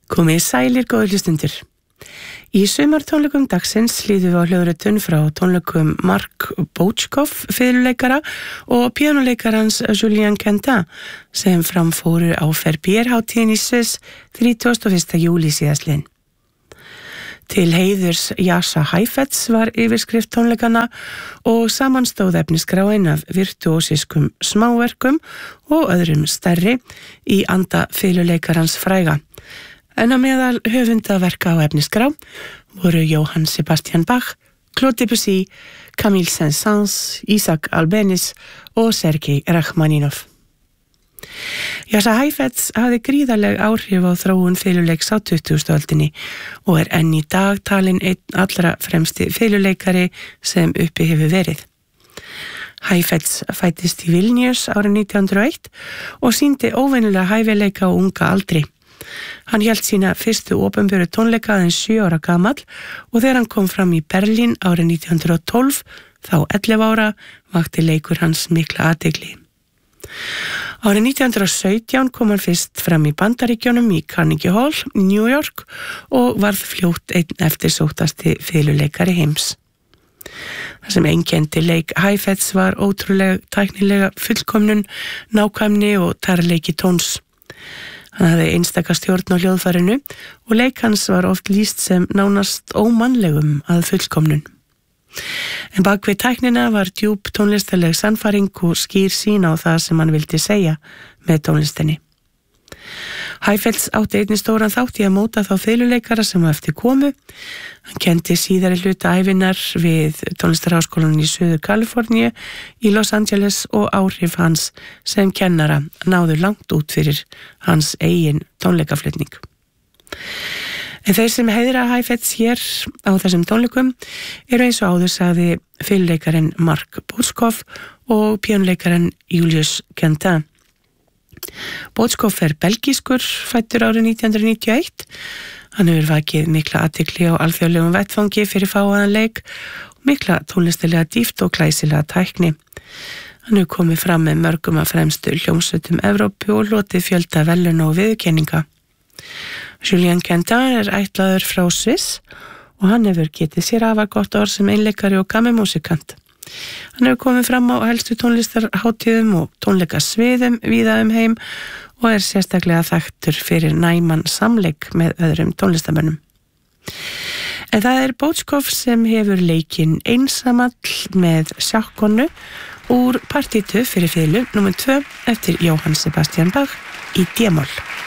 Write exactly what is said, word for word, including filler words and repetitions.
Komið sælir góðir hlustundur. Í sumartónleikum dagsins hlýðum við á hljóðritun frá tónleikum Mark Botchkov, fiðluleikara, og píanóleikarans Julien Quentin sem framfóru á Verbier-hátíðin í Sviss þrítugasta og fyrsta júlí síðastliðinn. Til heiðurs Jascha Heifetz var yfirskrift tónleikana og samanstóð efnisskráin af virtuósiskum smáverkum og öðrum stærri í anda fiðluleikarans fræga. En á meðal höfundaverka á efnisgrá voru Johann Sebastian Bach, Claude Debussy, Camille Saint-Saëns, Isaac Albéniz og Sergei Rachmaninov. Jascha Heifetz hafði gríðarleg áhrif á þróun fiðluleiks á tuttugustu öldinni og er enn í dag talinn einn allra fremsti fiðluleikari sem uppi hefur verið. Heifetz fæddist í Vilnius árið nítján hundruð og eitt og sýndi óvenjulega hæfileika á unga aldri. Hann hélt sína fyrstu opinberu tónleika aðeins sjö ára gamall og þegar hann kom fram í Berlín árið nítján hundruð og tólf, þá ellefu ára, vakti leikur hans mikla athygli. Árið nítján hundruð og sautján kom hann fyrst fram í Bandaríkjunum í Carnegie Hall í New York og varð fljótt einn eftirsóttasti fiðluleikari heims. Það sem einkenndi leik Heifetz var ótrúlega tæknilega fullkomnun, nákvæmni og tærleiki tóns. Hann hafði einstaka stjórn á hljóðfærinu og leik hans var oft lýst sem nánast ómannlegum að fullkomnun. En bak við tæknina var djúp tónlistarleg sannfæring og skýr sýn á það sem hann vildi segja með tónlistinni. Heifetz átti einnig stóran þátt í að móta þá fiðluleikara sem á eftir komu. Hann kenndi síðari hluta ævinnar við tónlistarháskólann í Suður Kaliforníu í Los Angeles og áhrif hans sem kennara náðu langt út fyrir hans eigin tónleikaflutning. En þeir sem heiðra Heifetz hér á þessum tónleikum eru eins og áður sagði fiðluleikarinn Mark Botchkov og píanóleikarinn Julius Quentin. Botchkov er belgískur, fæddur árið nítján hundruð níutíu og eitt. Hann hefur vakið mikla athygli á alþjóðlegum vettvangi fyrir fáaðan leik og mikla tónlistilega dýpt og glæsilega tækni. Hann hefur komið fram með mörgum af fremstu hljómsveitum Evrópu og hlotið fjölda verðlauna og viðurkenninga. Julien Quentin er ættlaður frá Sviss og hann hefur getið sér afar gott orð sem einleikari og kammermúsikant. Hann hefur komið fram á helstu tónlistarhátíðum og tónleikasviðum víða um heim og er sérstaklega þekktur fyrir næman samleik með öðrum tónlistarmönnum. En það er Botchkov sem hefur leikinn einsamall með sjakkonu úr partítu fyrir fiðlu númer tvö eftir Johann Sebastian Bach í D-moll.